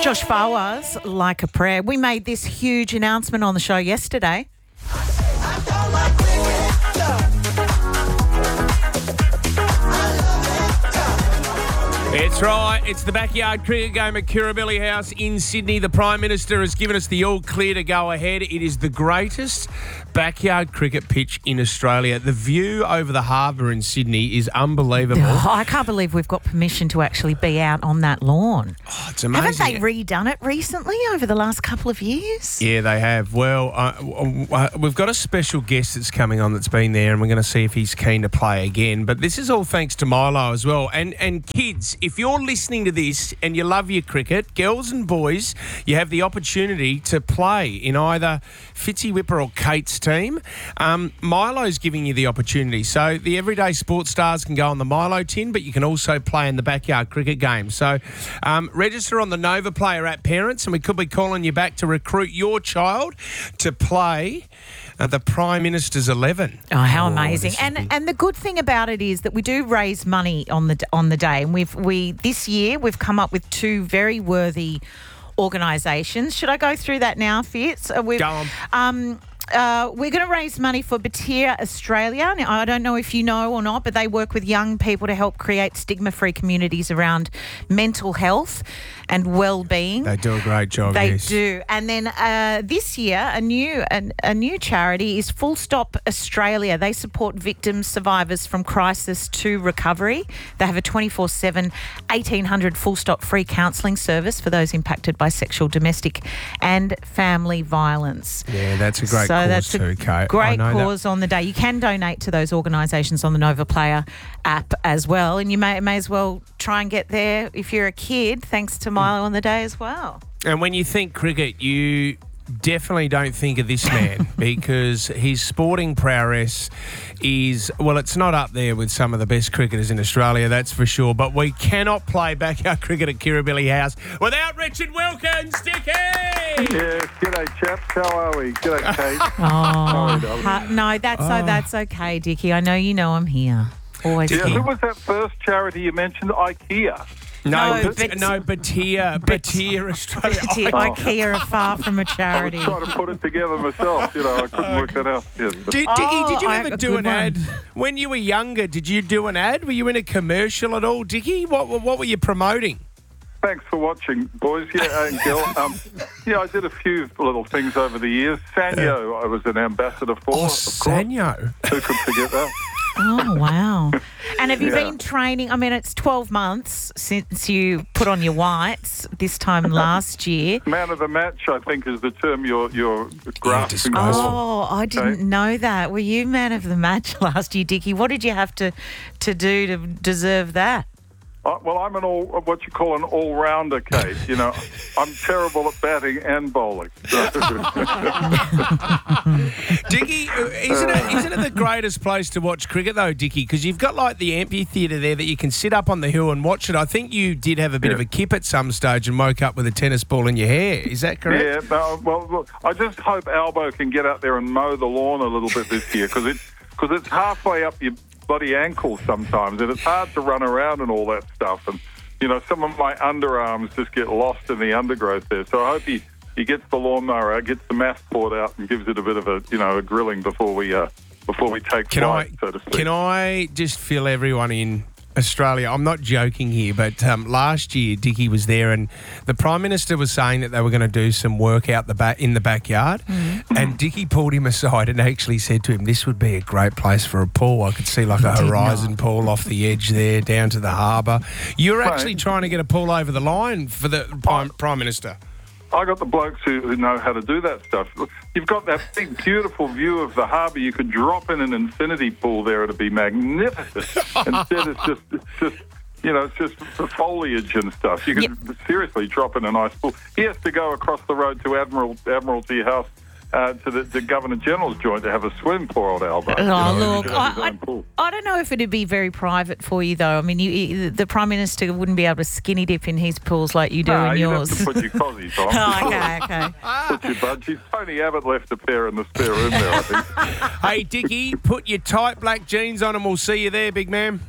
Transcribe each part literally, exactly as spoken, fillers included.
Josh Fawaz, Like a Prayer. We made this huge announcement on the show yesterday. It's right. It's the backyard cricket game at Kirribilli House in Sydney. The Prime Minister has given us the all clear to go ahead. It is the greatest backyard cricket pitch in Australia. The view over the harbour in Sydney is unbelievable. Oh, I can't believe we've got permission to actually be out on that lawn. Oh, it's amazing. Haven't they redone it recently over the last couple of years? Yeah, they have. Well, uh, uh, we've got a special guest that's coming on that's been there, and we're going to see if he's keen to play again. But this is all thanks to Milo as well. And and kids, if you're listening to this and you love your cricket, girls and boys, you have the opportunity to play in either Fitzy Whipper or Kate's team. Um, Milo's giving you the opportunity. So the everyday sports stars can go on the Milo tin, but you can also play in the backyard cricket game. So um, register on the Nova Player app, parents, and we could be calling you back to recruit your child to play uh, the Prime Minister's eleven. Oh, how Oh, amazing! this is And big. and the good thing about it is that we do raise money on the on the day, and we've we this year we've come up with two very worthy organisations. Should I go through that now, Fitz? Uh, we've, Go on. Um, Uh, we're going to raise money for Batyr Australia. Now, I don't know if you know or not, but they work with young people to help create stigma-free communities around mental health and well-being. They do a great job, They yes. do. And then uh, this year, a new an, a new charity is Full Stop Australia. They support victims, survivors from crisis to recovery. They have a twenty-four seven, eighteen hundred Full Stop free counselling service for those impacted by sexual, domestic and family violence. Yeah, that's a great So cause that's a too, Kate. I great know that. cause on the day. You can donate to those organisations on the Nova Player app as well, and you may may as well try and get there if you're a kid, thanks to Milo on the day as well. And when you think cricket, you definitely don't think of this man because his sporting prowess is, well, it's not up there with some of the best cricketers in Australia, that's for sure. But we cannot play backyard cricket at Kirribilli House without Richard Wilkins, Dickie! Yes, g'day chaps, how are we? G'day Kate. Oh, Sorry, darling. ha- no, that's Oh. so that's okay, Dickie. I know you know I'm here. Always Yeah, here. who was that first charity you mentioned? IKEA. No, No, but, but- no, Batyr, Batyr Australia. Batyr, I- IKEA are far from a I was charity. trying to put it together myself, you know, I couldn't work that out. Yes, but- Did, Dickie, did you Oh, I- ever a do good an one. ad when you were younger? Did you do an ad? Were you in a commercial at all, Dickie? What what were you promoting? Thanks for watching, boys. Yeah, and girl. Um, yeah, I did a few little things over the years. Sanyo, I was an ambassador for. Oh, of course. Sanyo. Who could forget that? Oh, wow. And have you Yeah. been training? I mean, it's twelve months since you put on your whites this time last year. Man of the match, I think, is the term you're, you're grasping disgraceful. for. Oh, I didn't Okay. know that. Were you man of the match last year, Dickie? What did you have to, to do to deserve that? Uh, well, I'm an all, what you call an all-rounder, Kate. You know, I'm terrible at batting and bowling. Dickie, uh, isn't it, isn't it the greatest place to watch cricket, though, Dickie? Because you've got, like, the amphitheatre there that you can sit up on the hill and watch it. I think you did have a bit Yeah. of a kip at some stage and woke up with a tennis ball in your hair. Is that correct? Yeah, no, well, look, I just hope Albo can get out there and mow the lawn a little bit this year because it, cause it's halfway up your bloody ankles sometimes and it's hard to run around and all that stuff. And, you know, some of my underarms just get lost in the undergrowth there. So I hope he, he gets the lawnmower out, gets the Massport out and gives it a bit of a, you know, a grilling before we uh, before we take Can I, flight, so to speak. can I just fill everyone in? Australia, I'm not joking here, but um, last year Dickie was there and the Prime Minister was saying that they were going to do some work out the back in the backyard Mm-hmm. and Dickie pulled him aside and actually said to him, this would be a great place for a pool. I could see like a He did horizon not. pool off the edge there down to the harbour. You're Right. actually trying to get a pool over the line for the Prime, Prime Minister. I got the blokes who, who know how to do that stuff. Look, you've got that big, beautiful view of the harbour. You could drop in an infinity pool there; it'd be magnificent. Instead, it's just, it's just, you know, it's just the foliage and stuff. You could Yep. seriously drop in a nice pool. He has to go across the road to Admiral Admiralty House uh, to the, the Governor General's joint to have a swim. Poor old Albo. Oh, You know, he look, should have his I, own pool. I, I don't know if it'd be very private for you, though. I mean, you, you, the Prime Minister wouldn't be able to skinny dip in his pools like you do No, in you'd yours. have to put your cozies on. Oh, okay, okay. Put your budgies. Tony Abbott left a pair in the spare room there, I think. Hey, Dickie, put your tight black jeans on and we'll see you there, big man.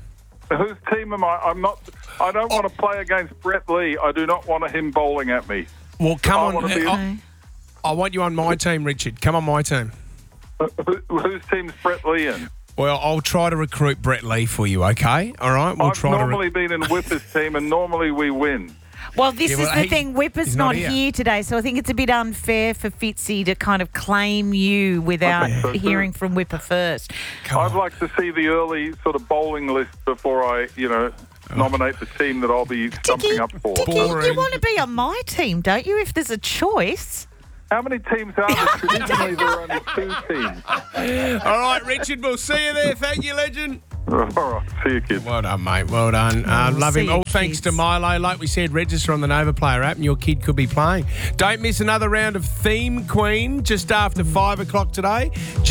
Whose team am I? I'm not. I don't want to play against Brett Lee. I do not want him bowling at me. Well, come I on. wanna be- I, I want you on my team, Richard. Come on my team. Who, whose team's Brett Lee in? Well, I'll try to recruit Brett Lee for you, okay? All right? We'll I've try to... normally Re- been in Whipper's team, and normally we win. Well, this Yeah, is well, the he- thing. Whipper's he's not, not here. here. today, so I think it's a bit unfair for Fitzy to kind of claim you without Okay, so hearing who- from Whipper first. Come I'd on. like to see the early sort of bowling list before I, you know, nominate the team that I'll be stumping Dicky, up for. Dicky, Boring. you want to be on my team, don't you, if there's a choice? How many teams are there? Traditionally, there are only two teams. All right, Richard, we'll see you there. Thank you, legend. All right, see you, kids. Well done, mate. Well done. Uh, Oh, love see him. you, All thanks to kids. Milo. Like we said, register on the Nova Player app and your kid could be playing. Don't miss another round of Theme Queen just after five o'clock today.